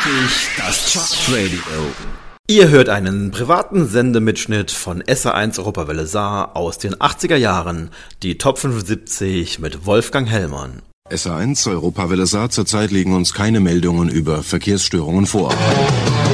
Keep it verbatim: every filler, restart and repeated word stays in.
Ich, das Chartradio. Ihr hört einen privaten Sendemitschnitt von S R eins Europawelle Saar aus den achtziger Jahren, die Top fünfundsiebzig mit Wolfgang Hellmann. S R eins Europawelle Saar, zurzeit liegen uns keine Meldungen über Verkehrsstörungen vor.